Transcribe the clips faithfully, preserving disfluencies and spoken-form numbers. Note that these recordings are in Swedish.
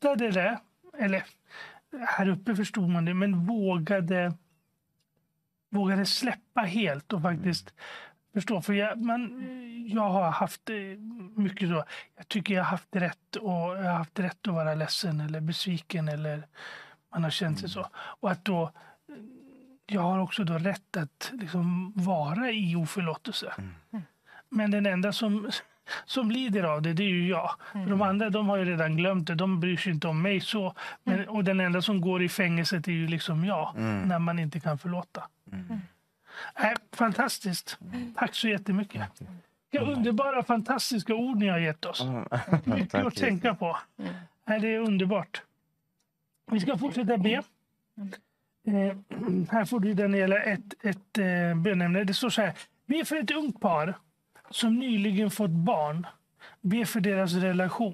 fattade det, eller här uppe förstod man det, men vågade, vågade släppa helt och faktiskt förstå. För jag, man, jag har haft mycket så, jag tycker jag har haft rätt och jag har haft rätt att vara ledsen eller besviken eller man har känt sig så. Och att då, jag har också då rätt att liksom vara i oförlåtelse. Mm. Men den enda som, som lider av det, det är ju jag. Mm. För de andra, de har ju redan glömt det. De bryr sig inte om mig så. Men, mm. Och den enda som går i fängelset är ju liksom jag. Mm. När man inte kan förlåta. Mm. Äh, fantastiskt. Mm. Tack så jättemycket. Vilka underbara, fantastiska ord ni har gett oss. Mm. Mycket att tänka på. Mm. Äh, det är underbart. Vi ska fortsätta be. Eh, här får du, Daniela, ett, ett eh, bönämne. Det står så här. Be för ett ungt par som nyligen fått barn. Be för deras relation.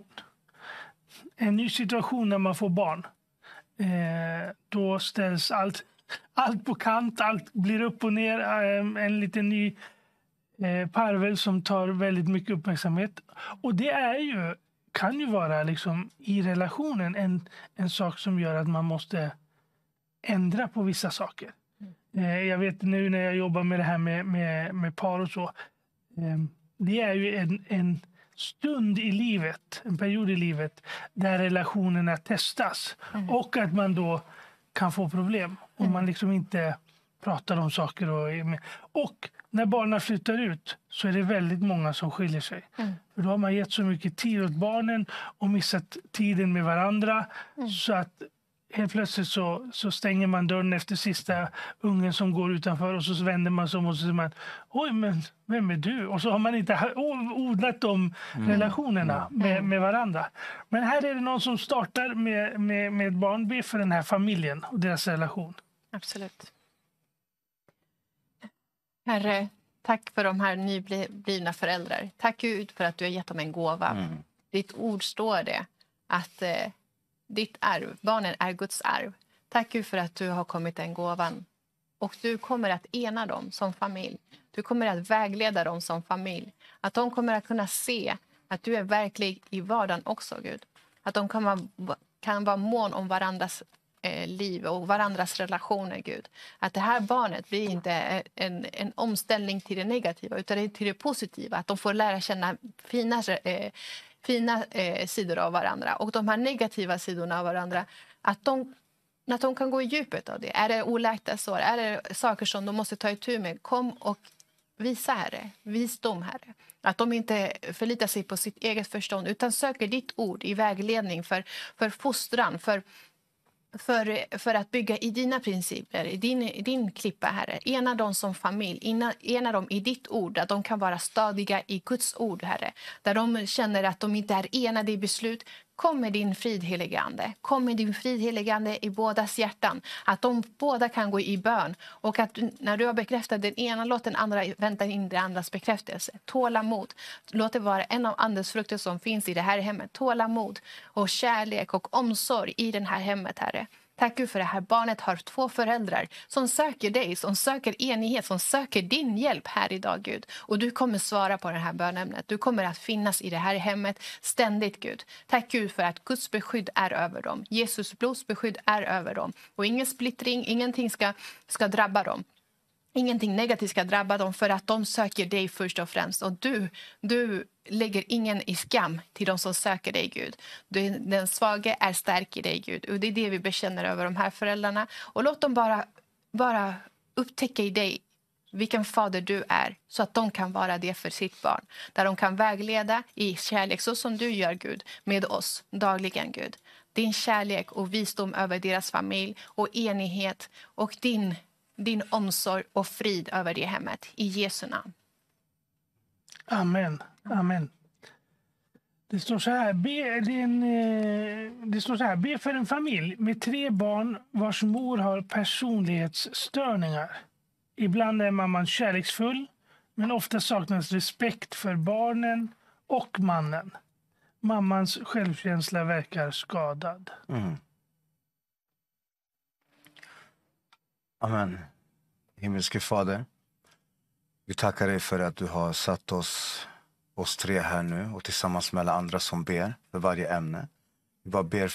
En ny situation när man får barn. Eh, då ställs allt, allt på kant. Allt blir upp och ner. Eh, en liten ny eh, parvel som tar väldigt mycket uppmärksamhet. Och det är ju, kan ju vara liksom, i relationen en, en sak som gör att man måste ändra på vissa saker. Mm. Jag vet nu när jag jobbar med det här med, med, med par och så. Det är ju en, en stund i livet, en period i livet där relationerna testas. Mm. Och att man då kan få problem om mm. man liksom inte pratar om saker. Och, och när barnen flyttar ut så är det väldigt många som skiljer sig. Mm. För då har man gett så mycket tid åt barnen och missat tiden med varandra. Mm. Så att helt plötsligt så, så stänger man dörren efter sista ungen som går utanför och så vänder man sig om och så säger man oj, men vem är du? Och så har man inte odlat de mm. relationerna mm. med, med varandra. Men här är det någon som startar med, med, med ett barn. Be för den här familjen och deras relation. Absolut. Herre, tack för de här nyblivna föräldrar. Tack Gud för att du har gett dem en gåva. Mm. Ditt ord står det att eh, ditt arv, barnen är Guds arv. Tack Gud för att du har kommit den gåvan. Och du kommer att ena dem som familj. Du kommer att vägleda dem som familj. Att de kommer att kunna se att du är verklig i vardagen också, Gud. Att de kan vara, kan vara mån om varandras eh, liv och varandras relationer, Gud. Att det här barnet blir inte en, en omställning till det negativa utan till det positiva. Att de får lära känna fina eh, fina eh, sidor av varandra och de här negativa sidorna av varandra, att de, att de kan gå i djupet av det. Är det oläkta sår? Är det saker som de måste ta itu med? Kom och visa, Herre. Visdom, Herre. Att de inte förlitar sig på sitt eget förstånd utan söker ditt ord i vägledning för, för fostran, för För, för att bygga i dina principer, i din, i din klippa, Herre. Ena dem som familj, ena, ena dem i ditt ord, att de kan vara stadiga i Guds ord, Herre. Där de känner att de inte är enade i beslut. Kom med din frid, helige Ande. Kom med din frid, helige Ande, i bådas hjärtan. Att de båda kan gå i bön. Och att när du har bekräftat den ena, låt den andra vänta in den andras bekräftelse. Tålamod. Låt det vara en av andens frukter som finns i det här hemmet. Tålamod och kärlek och omsorg i den här hemmet, Herre. Tack Gud för det här barnet har två föräldrar som söker dig, som söker enighet, som söker din hjälp här idag, Gud. Och du kommer svara på det här bönämnet. Du kommer att finnas i det här hemmet ständigt, Gud. Tack Gud för att Guds beskydd är över dem. Jesus blods beskydd är över dem. Och ingen splittring, ingenting ska, ska drabba dem. Ingenting negativt ska drabba dem för att de söker dig först och främst. Och du, du lägger ingen i skam till de som söker dig, Gud. Du, den svage är stark i dig, Gud. Och det är det vi bekänner över de här föräldrarna. Och låt dem bara, bara upptäcka i dig vilken fader du är. Så att de kan vara det för sitt barn. Där de kan vägleda i kärlek så som du gör, Gud, med oss dagligen, Gud. Din kärlek och visdom över deras familj och enighet och din din omsorg och frid över det hemmet. I Jesu namn. Amen. Amen. Det står så här. Be, det, är en, det står så här. Be för en familj med tre barn vars mor har personlighetsstörningar. Ibland är mamman kärleksfull, men ofta saknas respekt för barnen och mannen. Mammans självkänsla verkar skadad. Mm. Amen. Himmelske Fader, vi tackar dig för att du har satt oss, oss tre här nu och tillsammans med alla andra som ber för varje ämne. Vi bara ber